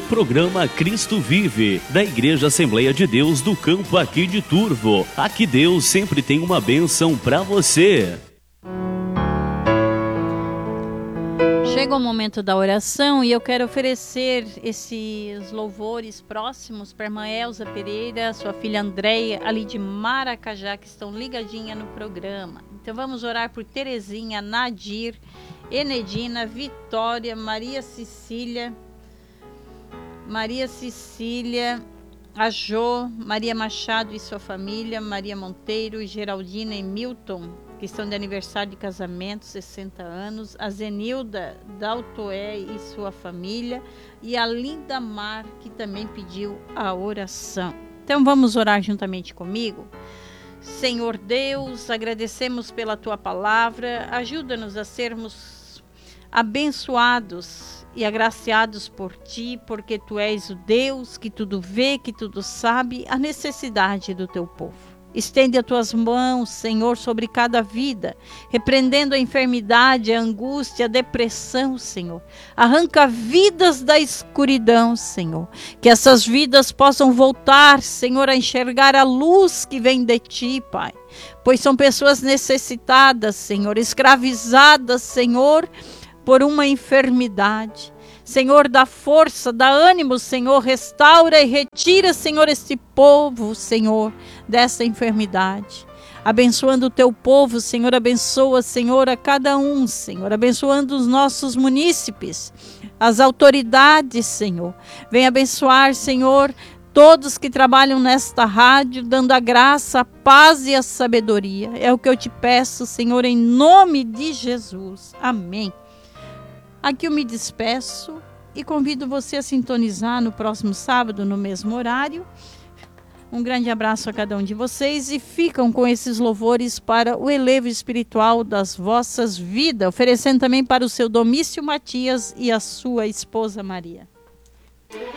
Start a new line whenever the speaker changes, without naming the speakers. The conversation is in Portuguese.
programa Cristo Vive, da Igreja Assembleia de Deus do Campo aqui de Turvo. Aqui Deus sempre tem uma bênção para você.
Chega o momento da oração e eu quero oferecer esses louvores próximos para a irmã Elza Pereira, sua filha Andréia, ali de Maracajá, que estão ligadinha no programa. Então vamos orar por Terezinha, Nadir, Enedina, Vitória, Maria Cecília, a Jô, Maria Machado e sua família, Maria Monteiro, Geraldina e Milton, que estão de aniversário de casamento, 60 anos, a Zenilda Daltoé e sua família, e a Linda Mar, que também pediu a oração. Então vamos orar juntamente comigo. Senhor Deus, agradecemos pela Tua palavra, ajuda-nos a sermos abençoados e agraciados por Ti, porque Tu és o Deus que tudo vê, que tudo sabe, a necessidade do Teu povo. Estende as Tuas mãos, Senhor, sobre cada vida, repreendendo a enfermidade, a angústia, a depressão, Senhor. Arranca vidas da escuridão, Senhor. Que essas vidas possam voltar, Senhor, a enxergar a luz que vem de Ti, Pai. Pois são pessoas necessitadas, Senhor, escravizadas, Senhor, por uma enfermidade. Senhor, dá força, dá ânimo, Senhor, restaura e retira, Senhor, este povo, Senhor, dessa enfermidade. Abençoando o Teu povo, Senhor, abençoa, Senhor, a cada um, Senhor, abençoando os nossos munícipes, as autoridades, Senhor. Vem abençoar, Senhor, todos que trabalham nesta rádio, dando a graça, a paz e a sabedoria. É o que eu te peço, Senhor, em nome de Jesus. Amém. Aqui eu me despeço e convido você a sintonizar no próximo sábado, no mesmo horário. Um grande abraço a cada um de vocês e ficam com esses louvores para o elevo espiritual das vossas vidas, oferecendo também para o seu Domício Matias e a sua esposa Maria.